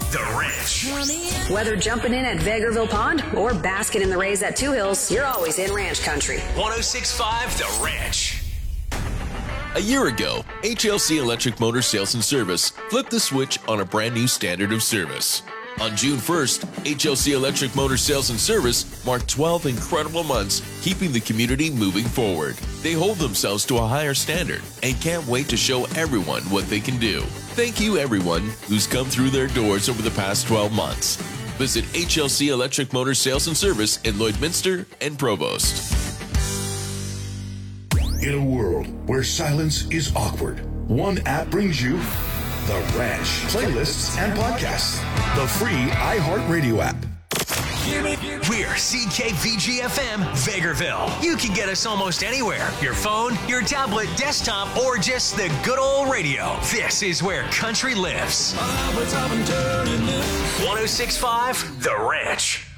The Ranch. Whether jumping in at Vegreville Pond or basking in the rays at Two Hills, you're always in ranch country. 106.5 The Ranch. A year ago, HLC Electric Motor Sales and Service flipped the switch on a brand new standard of service. On June 1st, HLC Electric Motor Sales and Service marked 12 incredible months keeping the community moving forward. They hold themselves to a higher standard and can't wait to show everyone what they can do. Thank you everyone who's come through their doors over the past 12 months. Visit HLC Electric Motor Sales and Service in Lloydminster and Provost. In a world where silence is awkward, one app brings you The Ranch, playlists and podcasts. The free iHeartRadio app. We're CKVG-FM Vegreville. You can get us almost anywhere. Your phone, your tablet, desktop, or just the good old radio. This is where country lives. 106.5 The Ranch.